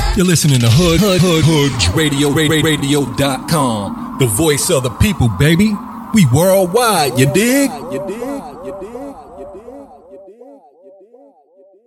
You're listening to Hood Radio.com. The voice of the people, baby. We worldwide, you dig?